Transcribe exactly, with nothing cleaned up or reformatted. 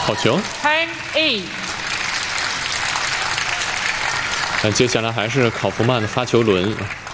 好球。 Time eight。 但接下来还是考夫曼的发球轮。